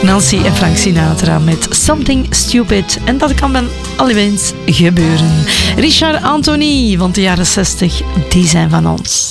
Nancy en Frank Sinatra met Something Stupid. En dat kan dan allewens gebeuren. Richard Anthony, want de jaren 60, die zijn van ons.